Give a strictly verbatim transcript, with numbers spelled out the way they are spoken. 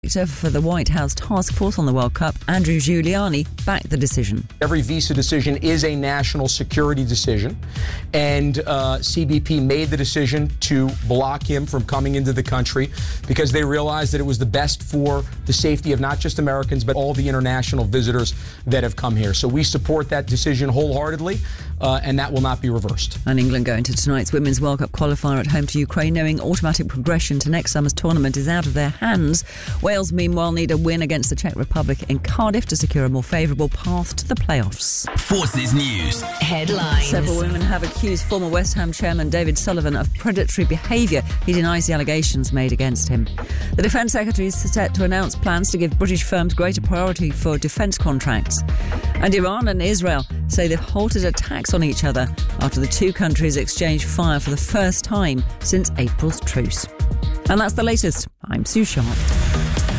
For the White House Task Force on the World Cup, Andrew Giuliani, backed the decision. Every visa decision is a national security decision, and uh, C B P made the decision to block him from coming into the country because they realized that it was the best for the safety of not just Americans, but all the international visitors that have come here. So we support that decision wholeheartedly, uh, and that will not be reversed. And England go into tonight's Women's World Cup qualifier at home to Ukraine, knowing automatic progression to next summer's tournament is out of their hands. Wales, meanwhile, need a win against the Czech Republic in Cardiff to secure a more favourable path to the playoffs. Forces News Headlines. Several women have accused former West Ham chairman David Sullivan of predatory behaviour. He denies the allegations made against him. The Defence Secretary is set to announce plans to give British firms greater priority for defence contracts. And Iran and Israel say they've halted attacks on each other after the two countries exchanged fire for the first time since April's truce. And that's the latest. I'm Sue Sharp.